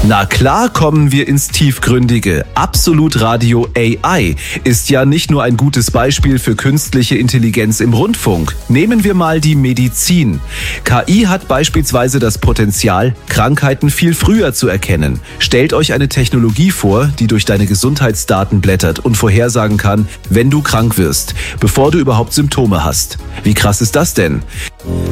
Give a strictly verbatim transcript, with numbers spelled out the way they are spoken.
Na klar kommen wir ins Tiefgründige. Absolut Radio A I ist ja nicht nur ein gutes Beispiel für künstliche Intelligenz im Rundfunk. Nehmen wir mal die Medizin. K I hat beispielsweise das Potenzial, Krankheiten viel früher zu erkennen. Stellt euch eine Technologie vor, die durch deine Gesundheitsdaten blättert und vorhersagen kann, wenn du krank wirst, bevor du überhaupt Symptome hast. Wie krass ist das denn?